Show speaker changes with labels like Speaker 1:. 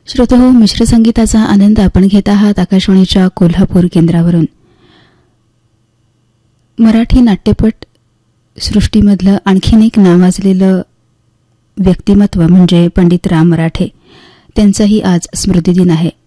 Speaker 1: श्रोतेहो, मिश्र संगीताचा आनंद आपण घेत आहात आकाशवाणीच्या कोल्हापूर केंद्रावरून. मराठी नाट्यपट सृष्टीमधलं आणखीन एक नावाजलेलं व्यक्तिमत्व म्हणजे पंडित राम मराठे. त्यांचाही आज स्मृतिदिन आहे.